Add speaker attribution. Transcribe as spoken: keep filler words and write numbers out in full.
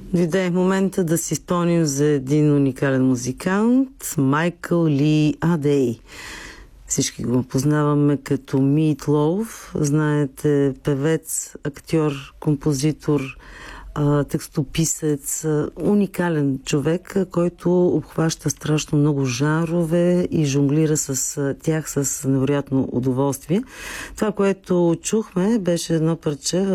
Speaker 1: Дойде момента да си спомним за един уникален музикант, Майкъл Ли Адей. Всички го познаваме като Meat Loaf. Знаете, певец, актьор, композитор, текстописец, уникален човек, който обхваща страшно много жанрове и жонглира с тях с невероятно удоволствие. Това, което чухме, беше едно парче